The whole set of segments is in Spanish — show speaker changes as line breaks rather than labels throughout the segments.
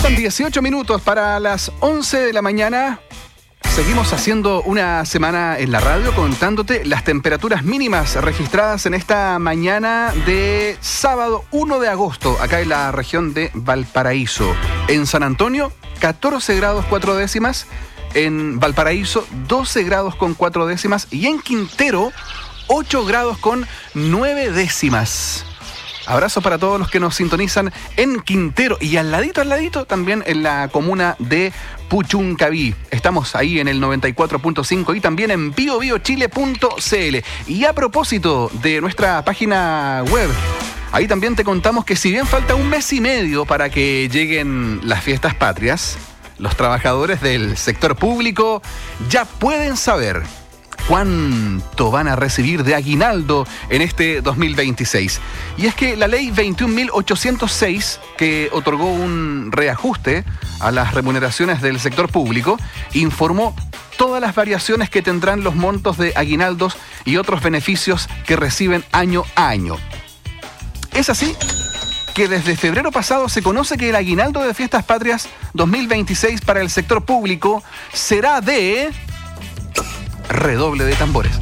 Faltan 18 minutos para las 11 de la mañana. Seguimos haciendo una semana en la radio contándote las temperaturas mínimas registradas en esta mañana de sábado 1 de agosto, acá en la región de Valparaíso. En San Antonio, 14 grados 4 décimas. En Valparaíso, 12 grados con 4 décimas. Y en Quintero, 8 grados con 9 décimas. Abrazo para todos los que nos sintonizan en Quintero y al ladito también en la comuna de Puchuncaví. Estamos ahí en el 94.5 y también en biobiochile.cl. Y a propósito de nuestra página web, ahí también te contamos que si bien falta un mes y medio para que lleguen las fiestas patrias, los trabajadores del sector público ya pueden saber cuánto van a recibir de aguinaldo en este 2026. Y es que la ley 21.806, que otorgó un reajuste a las remuneraciones del sector público, informó todas las variaciones que tendrán los montos de aguinaldos y otros beneficios que reciben año a año. Es así que desde febrero pasado se conoce que el aguinaldo de Fiestas Patrias 2026 para el sector público será de... redoble de tambores,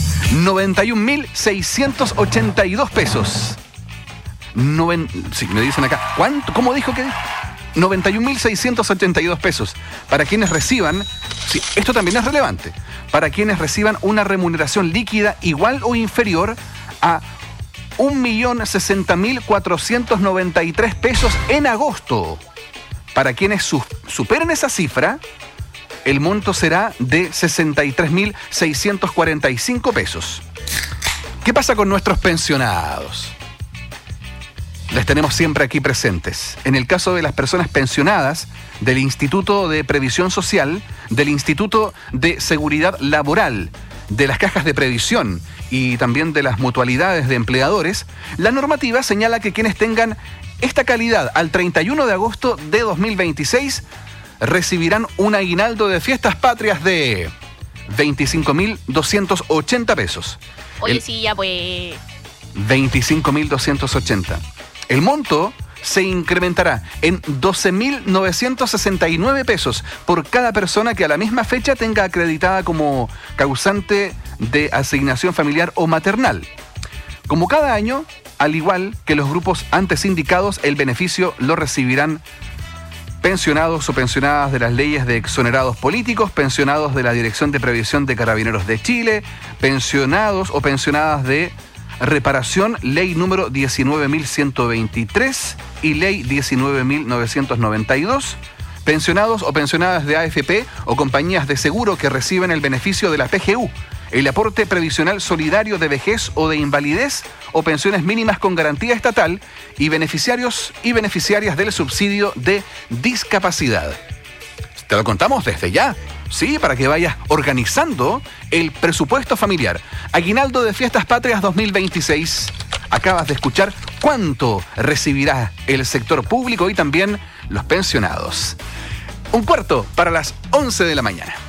91.682 pesos. Sí, me dicen acá. ¿Cuánto? ¿Cómo dijo que? 91.682 pesos. Para quienes reciban, sí, esto también es relevante, para quienes reciban una remuneración líquida igual o inferior a 1.060.493 pesos en agosto. Para quienes superen esa cifra, el monto será de 63.645 pesos. ¿Qué pasa con nuestros pensionados? Les tenemos siempre aquí presentes. En el caso de las personas pensionadas del Instituto de Previsión Social, del Instituto de Seguridad Laboral, de las cajas de previsión y también de las mutualidades de empleadores, la normativa señala que quienes tengan esta calidad al 31 de agosto de 2026 recibirán un aguinaldo de Fiestas Patrias de 25.280 pesos.
Oye, sí, ya pues.
25.280. El monto se incrementará en 12.969 pesos por cada persona que a la misma fecha tenga acreditada como causante de asignación familiar o maternal. Como cada año, al igual que los grupos antes indicados, el beneficio lo recibirán pensionados o pensionadas de las leyes de exonerados políticos, pensionados de la Dirección de Previsión de Carabineros de Chile, pensionados o pensionadas de reparación, ley número 19.123 y ley 19.992, pensionados o pensionadas de AFP o compañías de seguro que reciben el beneficio de la PGU, el aporte previsional solidario de vejez o de invalidez o pensiones mínimas con garantía estatal y beneficiarios y beneficiarias del subsidio de discapacidad. Te lo contamos desde ya, sí, para que vayas organizando el presupuesto familiar. Aguinaldo de Fiestas Patrias 2026. Acabas de escuchar cuánto recibirá el sector público y también los pensionados. 1:15 para las 11 de la mañana.